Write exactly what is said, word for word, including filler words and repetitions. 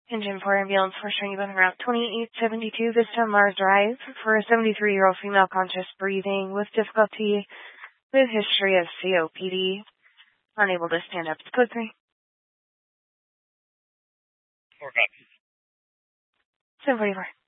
Engine four ambulance for showing you booking route twenty-eight seventy-two, Vista Mars Drive, for a seventy-three-year-old female conscious breathing with difficulty with history of C O P D. Unable to stand up. It's code three. Four copies. seven forty-four.